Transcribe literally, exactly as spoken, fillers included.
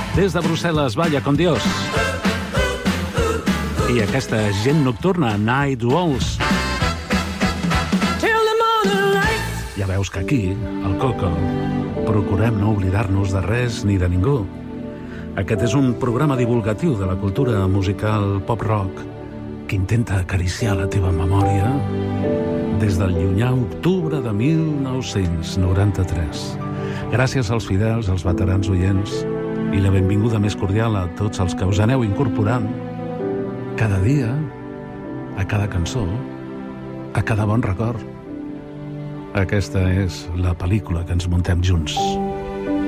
Des de Brussel·les, Balla con Dios. I aquesta gent nocturna, Night Walls. Ja veus que aquí, al Coco, procurem no oblidar-nos de res ni de ningú. Aquest és un programa divulgatiu de la cultura musical pop-rock que intenta acariciar la teva memòria des del llunyà octubre de mil nou-cents noranta-tres. Gràcies als fidels, als veterans oients, i la benvinguda més cordial a tots els que us aneu incorporant cada dia, a cada cançó, a cada bon record. Aquesta és la pel·lícula que ens muntem junts.